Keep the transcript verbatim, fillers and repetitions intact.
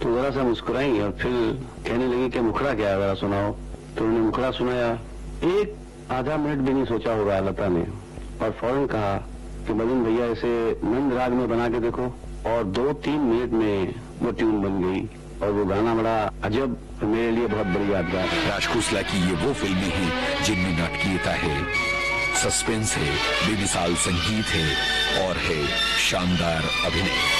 तो जरा सा मुस्कुराई और फिर कहने लगी कि मुखड़ा क्या है, जरा सुनाओ। तो उन्होंने मुखड़ा सुनाया। एक आधा मिनट भी नहीं सोचा होगा लता ने, और फौरन कहा कि मदन भैया इसे नंद राग में बना के देखो। और दो तीन मिनट में वो ट्यून बन गई और वो गाना बड़ा अजब, मेरे लिए बहुत बड़ी यादगार है। राज खोसला की ये वो फिल्में हैं जिनमें नाटकीयता है, सस्पेंस है, बेमिसाल संगीत है और है शानदार अभिनय।